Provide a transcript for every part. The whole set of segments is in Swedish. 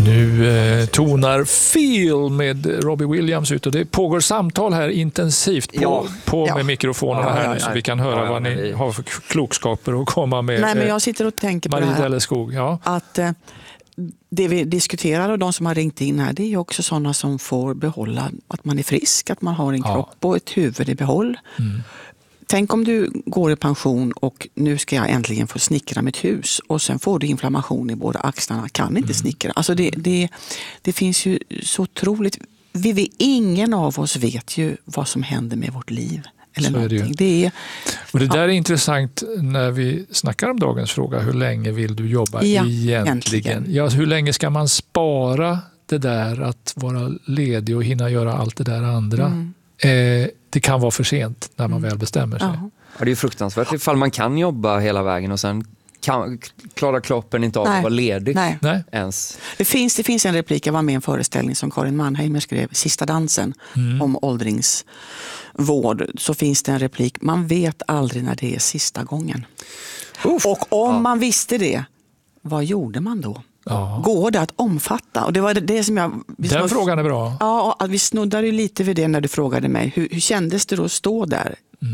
Nu tonar Feel med Robbie Williams ut och det pågår samtal här intensivt på med mikrofonerna här så vi kan höra vad ni har för klokskaper att komma med. Nej, men jag sitter och tänker på Marie det här Delleskog, att det vi diskuterar och de som har ringt in här, det är ju också sådana som får behålla att man är frisk, att man har en kropp och ett huvud i behåll. Tänk om du går i pension och nu ska jag äntligen få snickra mitt hus och sen får du inflammation i båda axlarna, kan inte snickra. Alltså det finns ju så otroligt, ingen av oss vet ju vad som händer med vårt liv. Eller någonting. Och det där är intressant när vi snackar om dagens fråga, hur länge vill du jobba egentligen? Ja, hur länge ska man spara det där att vara ledig och hinna göra allt det där andra? Det kan vara för sent när man väl bestämmer sig. Ja, det är ju fruktansvärt ifall man kan jobba hela vägen och sen klarar kroppen inte av att vara ledig. Nej. Ens. Det finns en replik, jag var med i en föreställning som Karin Mannheimer skrev, Sista dansen, om åldringsvård. Så finns det en replik, man vet aldrig när det är sista gången. Och om man visste det, vad gjorde man då? Går det att omfatta? Och det var det som den frågan är bra. Ja, att vi snuddade lite vid det när du frågade mig. Hur kändes det då att stå där?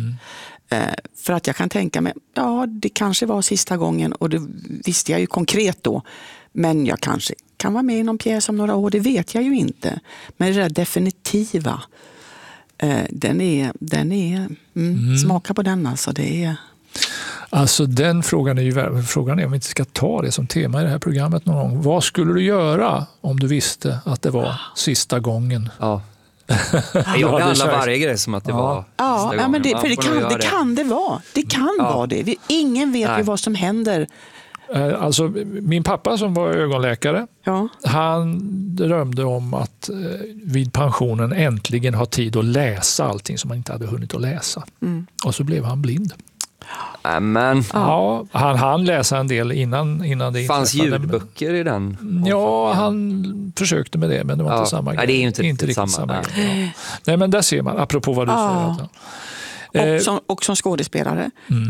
För att jag kan tänka mig, det kanske var sista gången och det visste jag ju konkret då. Men jag kanske kan vara med i någon pjäs om några år, det vet jag ju inte. Men det där definitiva, den är smaka på den alltså, det är... Alltså den frågan är om vi inte ska ta det som tema i det här programmet någon gång. Vad skulle du göra om du visste att det var sista gången? Ja. Jag behandlar varje grej som att det var sista gången. Men det kan det vara. Det kan vara det. Ingen vet ju vad som händer. Alltså min pappa som var ögonläkare, han drömde om att vid pensionen äntligen ha tid att läsa allting som han inte hade hunnit att läsa. Och så blev han blind. Amen. Ja, han hann läsa en del innan det inträffade. Fanns ljudböcker i den? Ja, han försökte med det, men det var inte samma grej. Det är ju inte riktigt samma grej. Ja. Nej, men där ser man, apropå vad du säger. Och som skådespelare,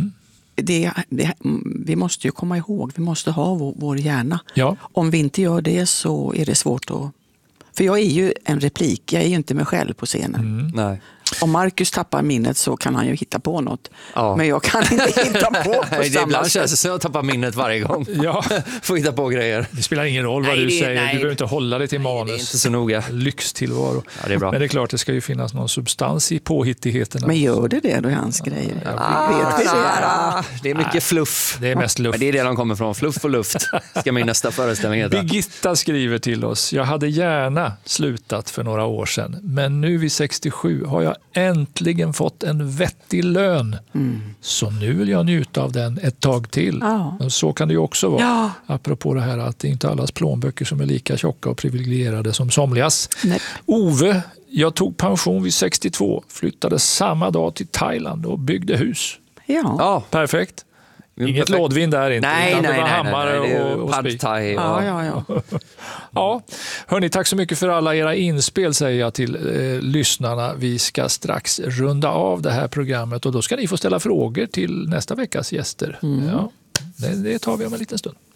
vi måste ju komma ihåg, vi måste ha vår hjärna. Ja. Om vi inte gör det så är det svårt att... För jag är ju en replik, jag är ju inte mig själv på scenen. Nej. Om Marcus tappar minnet så kan han ju hitta på något. Men jag kan inte hitta på samma ibland sätt. känns det så att tappa minnet varje gång. Får hitta på grejer. Det spelar ingen roll vad du säger. Du behöver inte hålla dig till manus. Det är inte så noga. Lyxtillvaro. Ja, det är bra. Men det är klart, det ska ju finnas någon substans i påhittigheterna. Men gör det då i hans grejer? Det är mycket fluff. Det är mest luft. Men det är det de kommer från. Fluff och luft ska min nästa föreställning heta. Birgitta skriver till oss. Jag hade gärna slutat för några år sedan. Men nu vid 67 har jag äntligen fått en vettig lön. Så nu vill jag njuta av den ett tag till. Och så kan det ju också vara. Apropå det här att det är inte allas plånböcker som är lika tjocka och privilegierade som somligas. Nej. Ove, jag tog pension vid 62. Flyttade samma dag till Thailand och byggde hus. Ja. Perfekt. Inget lådvin där inte. Nej. Det var hammare och pad spik. thai. Ja, hörni, tack så mycket för alla era inspel, säger jag till lyssnarna. Vi ska strax runda av det här programmet och då ska ni få ställa frågor till nästa veckas gäster. Ja, det tar vi om en liten stund.